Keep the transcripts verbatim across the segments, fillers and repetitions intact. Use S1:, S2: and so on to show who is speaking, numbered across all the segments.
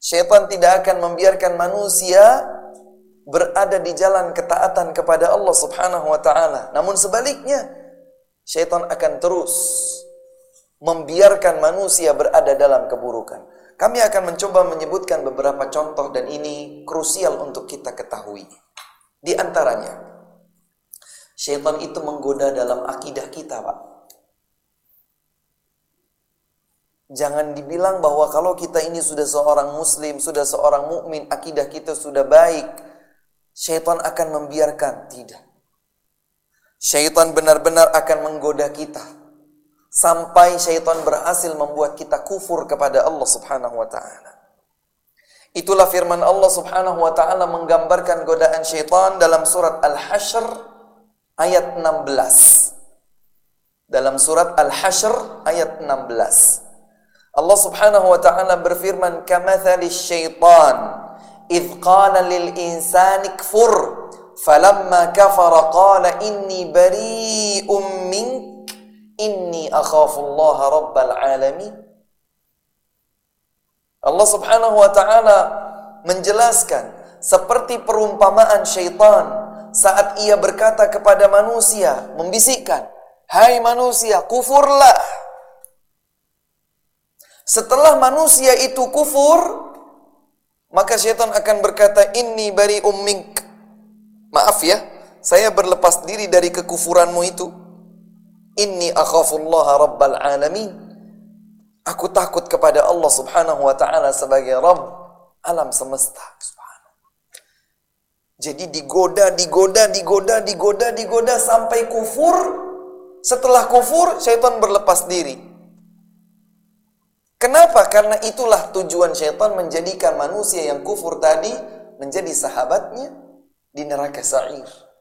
S1: Syaitan tidak akan membiarkan manusia berada di jalan ketaatan kepada Allah Subhanahu wa ta'ala. Namun sebaliknya, syaitan akan terus membiarkan manusia berada dalam keburukan. Kami akan mencoba menyebutkan beberapa contoh dan ini krusial untuk kita ketahui. Di antaranya, syaitan itu menggoda dalam akidah kita, Pak. Jangan dibilang bahwa kalau kita ini sudah seorang muslim, sudah seorang mukmin, akidah kita sudah baik, syaitan akan membiarkan. Tidak. Syaitan benar-benar akan menggoda kita sampai syaitan berhasil membuat kita kufur kepada Allah Subhanahu wa ta'ala. Itulah firman Allah Subhanahu wa ta'ala menggambarkan godaan syaitan dalam surat Al-Hasyr ayat enam belas. Dalam surat Al-Hasyr ayat enam belas. Allah Subhanahu wa ta'ala berfirman, "Kamathali syaitan idh qala lil insani kfur falamma kafara qala inni bari'um mink inni akhafullaha rabbal alamin." Allah Subhanahu wa ta'ala menjelaskan seperti perumpamaan syaitan saat ia berkata kepada manusia, membisikkan, "Hai manusia, kufurlah." Setelah manusia itu kufur, maka syaitan akan berkata, "Inni bari'um mink." Maaf ya, saya berlepas diri dari kekufuranmu itu. Inni akhafullaha rabbal alamin. Aku takut kepada Allah Subhanahu wa ta'ala sebagai Rabb alam semesta. Jadi digoda, digoda, digoda, digoda, digoda sampai kufur. Setelah kufur, syaitan berlepas diri. Kenapa? Karena itulah tujuan syaitan menjadikan manusia yang kufur tadi menjadi sahabatnya di neraka sa'ir.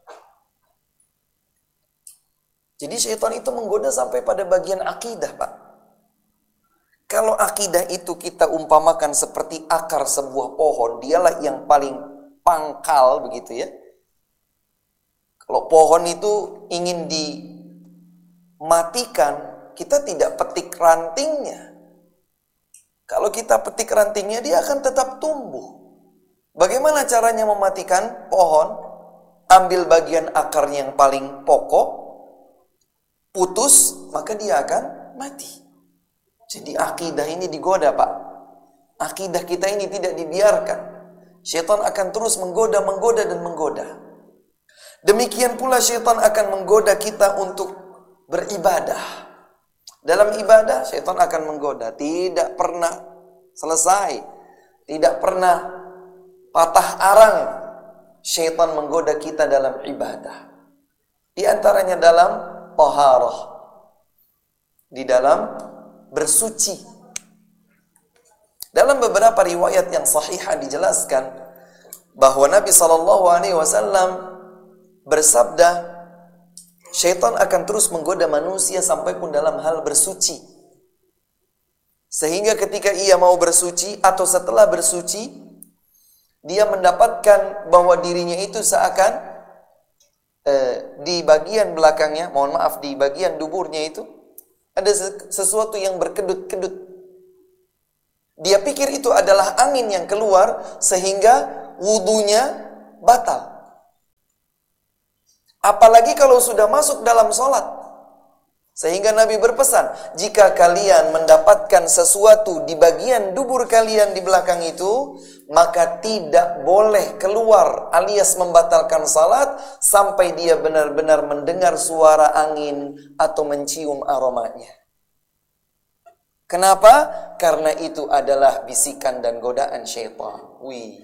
S1: Jadi syaitan itu menggoda sampai pada bagian akidah, Pak. Kalau akidah itu kita umpamakan seperti akar sebuah pohon, dialah yang paling pangkal begitu ya. Kalau pohon itu ingin dimatikan, kita tidak petik rantingnya. Kalau kita petik rantingnya, dia akan tetap tumbuh. Bagaimana caranya mematikan pohon? Ambil bagian akarnya yang paling pokok, putus, maka dia akan mati. Jadi akidah ini digoda, Pak. Akidah kita ini tidak dibiarkan. Syaitan akan terus menggoda, menggoda, dan menggoda. Demikian pula syaitan akan menggoda kita untuk beribadah. Dalam ibadah, syaitan akan menggoda. Tidak pernah selesai. Tidak pernah patah arang. Syaitan menggoda kita dalam ibadah. Di antaranya dalam taharah. Di dalam bersuci. Dalam beberapa riwayat yang sahihah dijelaskan bahwa Nabi shallallahu alaihi wasallam bersabda, syaitan akan terus menggoda manusia sampai pun dalam hal bersuci. Sehingga ketika ia mau bersuci atau setelah bersuci, dia mendapatkan bahwa dirinya itu seakan eh, di bagian belakangnya, mohon maaf, di bagian duburnya itu ada sesuatu yang berkedut-kedut. Dia pikir itu adalah angin yang keluar sehingga wudunya batal. Apalagi kalau sudah masuk dalam sholat. Sehingga Nabi berpesan, jika kalian mendapatkan sesuatu di bagian dubur kalian di belakang itu, maka tidak boleh keluar alias membatalkan salat sampai dia benar-benar mendengar suara angin atau mencium aromanya. Kenapa? Karena itu adalah bisikan dan godaan syaitan. Wih.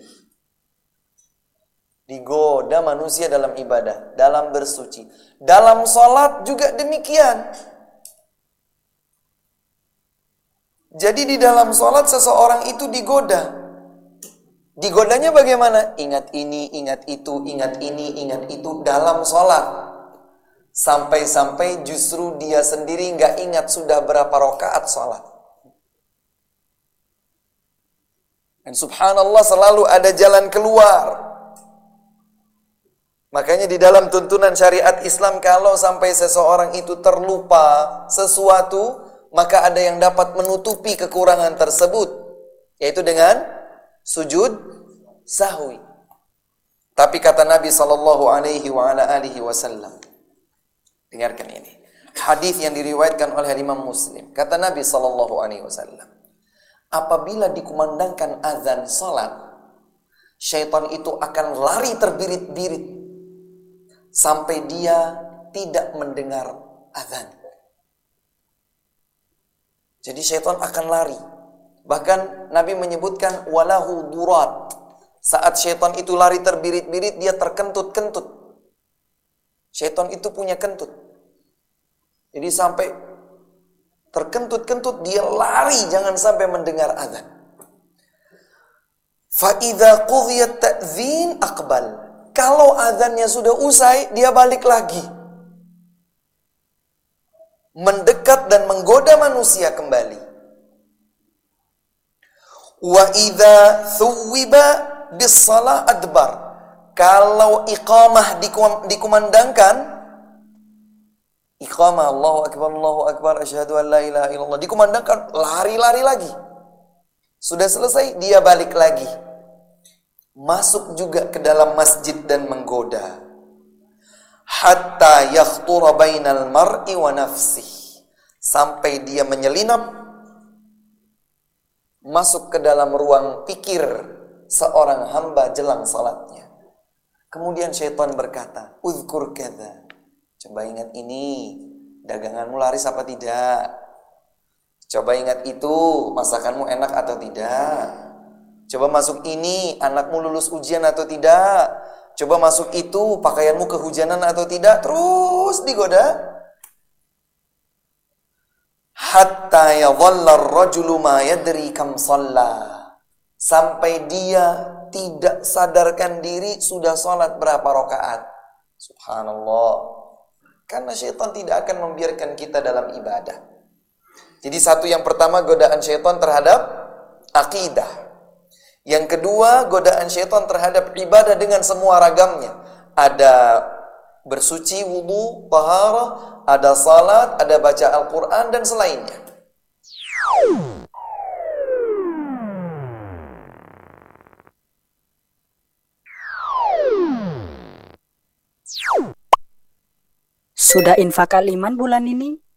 S1: Digoda manusia dalam ibadah, dalam bersuci. Dalam sholat juga demikian. Jadi di dalam sholat seseorang itu digoda. Digodanya bagaimana? Ingat ini, ingat itu, ingat ini, ingat itu dalam sholat. Sampai-sampai justru dia sendiri nggak ingat sudah berapa rakaat sholat. Dan subhanallah selalu ada jalan keluar. Makanya di dalam tuntunan syariat Islam, kalau sampai seseorang itu terlupa sesuatu, maka ada yang dapat menutupi kekurangan tersebut, yaitu dengan sujud sahwi. Tapi kata Nabi sallallahu alaihi wa ala alihi wasallam, dengarkan ini. Hadis yang diriwayatkan oleh Imam Muslim. Kata Nabi sallallahu alaihi wasallam, apabila dikumandangkan azan salat, syaitan itu akan lari terbirit-birit sampai dia tidak mendengar azan. Jadi syaitan akan lari. Bahkan Nabi menyebutkan walahu durat. Saat syaitan itu lari terbirit-birit, dia terkentut-kentut. Syaitan itu punya kentut. Jadi sampai terkentut-kentut, dia lari jangan sampai mendengar azan. Fa idza qudhiyat ta'dzin aqbal. Kalau azannya sudah usai, dia balik lagi. Mendekat dan menggoda manusia kembali. Wa idza thuwiba bis-shalah adbar. Kalau iqamah dikumandangkan, iqamah Allahu akbar Allahu akbar asyhadu an la ilaha illallah, dikumandangkan, lari-lari lagi. Sudah selesai, dia balik lagi. Masuk juga ke dalam masjid dan menggoda. Hatta yakhtura bainal mar'i wa nafsih. Sampai dia menyelinap masuk ke dalam ruang pikir seorang hamba jelang salatnya. Kemudian syaitan berkata, uzkur kadza. Coba ingat ini, daganganmu laris apa tidak? Coba ingat itu, masakanmu enak atau tidak? Coba masuk ini, anakmu lulus ujian atau tidak? Coba masuk itu, pakaianmu kehujanan atau tidak? Terus digoda. Hatta yadhalla ar-rajulu ma yadri kam shalla. Sampai dia tidak sadarkan diri sudah sholat berapa rakaat. Subhanallah. Karena syaitan tidak akan membiarkan kita dalam ibadah. Jadi satu, yang pertama godaan syaitan terhadap akidah. Yang kedua, godaan syaitan terhadap ibadah dengan semua ragamnya. Ada bersuci, wudu, taharah, ada salat, ada baca Al-Quran dan selainnya.
S2: Sudah infak kaliman bulan ini?